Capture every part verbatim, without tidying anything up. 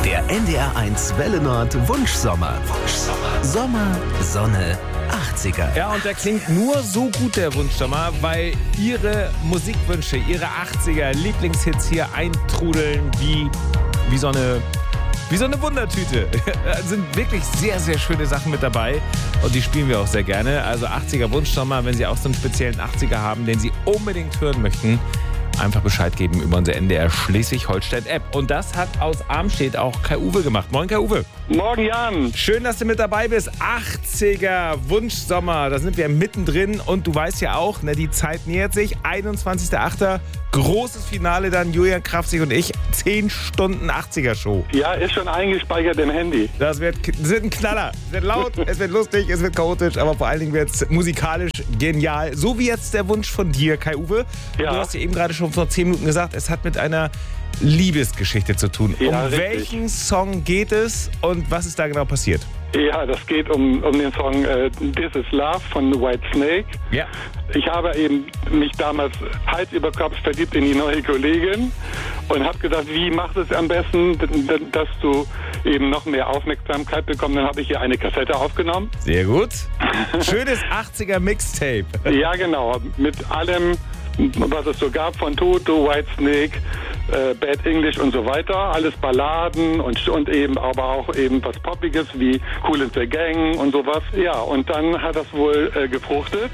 Der N D R eins Welle Nord Wunschsommer. Wunschsommer. Sommer, Sonne, achtziger. Ja, und der klingt nur so gut, der Wunschsommer, weil Ihre Musikwünsche, Ihre achtziger Lieblingshits hier eintrudeln wie, wie so eine... Wie so eine Wundertüte. Da sind wirklich sehr, sehr schöne Sachen mit dabei. Und die spielen wir auch sehr gerne. Also achtziger Wunschsommer, wenn Sie auch so einen speziellen achtziger haben, den Sie unbedingt hören möchten, einfach Bescheid geben über unsere N D R Schleswig-Holstein-App. Und das hat aus Armstedt auch Kai-Uwe gemacht. Moin, Kai-Uwe. Morgen, Jan. Schön, dass du mit dabei bist. achtziger Wunschsommer, da sind wir mittendrin. Und du weißt ja auch, ne, die Zeit nähert sich. einundzwanzigster achter Großes Finale dann, Julian Krafzig und ich. zehn Stunden achtziger-Show. Ja, ist schon eingespeichert im Handy. Das wird, das wird ein Knaller. Es wird laut, es wird lustig, es wird chaotisch, aber vor allen Dingen wird es musikalisch genial. So wie jetzt der Wunsch von dir, Kai-Uwe. Ja. Du hast ja eben gerade schon vor zehn Minuten gesagt, es hat mit einer Liebesgeschichte zu tun. Ja, um richtig. welchen Song geht es und was ist da genau passiert? Ja, das geht um, um den Song äh, This Is Love von White Snake. Ja. Ich habe eben mich damals Hals über Kopf verliebt in die neue Kollegin und habe gedacht, wie machst du es am besten, dass du eben noch mehr Aufmerksamkeit bekommst. Dann habe ich hier eine Kassette aufgenommen. Sehr gut. Schönes achtziger Mixtape. Ja, genau. Mit allem, was es so gab von Toto, White Snake, äh, Bad English und so weiter. Alles Balladen und, und eben aber auch eben was Poppiges wie Kool and the Gang und sowas. Ja, und dann hat das wohl äh, gefruchtet.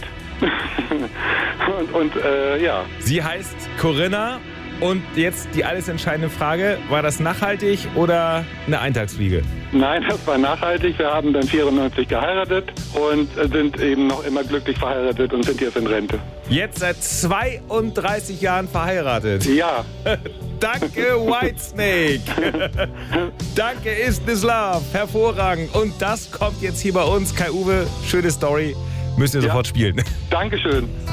und und äh, ja. Sie heißt Corinna. Und jetzt die alles entscheidende Frage, war das nachhaltig oder eine Eintagsfliege? Nein, das war nachhaltig. Wir haben dann vierundneunzig geheiratet und sind eben noch immer glücklich verheiratet und sind jetzt in Rente. Jetzt seit zweiunddreißig Jahren verheiratet. Ja. Danke, Whitesnake. Danke, Is This Love. Hervorragend. Und das kommt jetzt hier bei uns. Kai-Uwe, schöne Story. Müssen wir Ja. sofort spielen. Dankeschön.